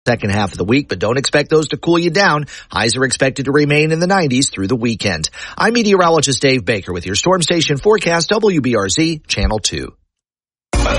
second half of the week, but don't expect those to cool you down. Highs are expected to remain in the 90s through the weekend. I'm meteorologist Dave Baker with your Storm Station forecast, WBRZ Channel 2.